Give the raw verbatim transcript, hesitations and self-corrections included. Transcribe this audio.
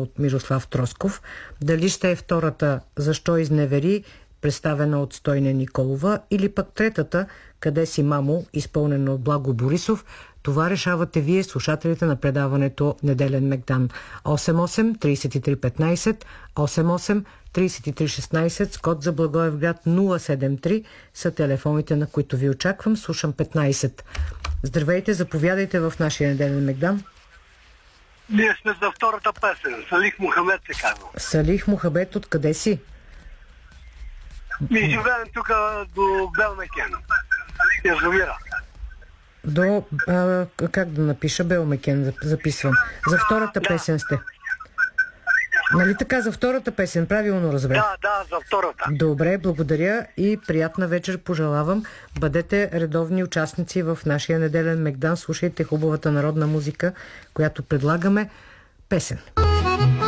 от Мирослав Тросков. Дали ще е втората "Защо изневери", представена от Стойна Николова, или пък третата "Къде си, мамо", изпълнена от Благо Борисов, това решавате вие, слушателите на предаването "Неделен Мегдан". осем осем трийсет и три петнайсет, осем осем трийсет и три шестнайсет, с код за Благоевград нула седем три са телефоните, на които ви очаквам. Слушам петнайсет. Здравейте, заповядайте в нашия "Неделен Мегдан". Ние сме за втората песен. Салих Мухамед се казва. Салих Мухамед, откъде си? Ми живеем тук до Белмекен. Язовира. До, а, как да напиша, Белмекен записвам. За втората да. песен сте. Нали така, за втората песен, правилно разбрах? Да, да, за втората. Добре, благодаря и приятна вечер пожелавам. Бъдете редовни участници в нашия "Неделен Мегдан". Слушайте хубавата народна музика, която предлагаме. Песен.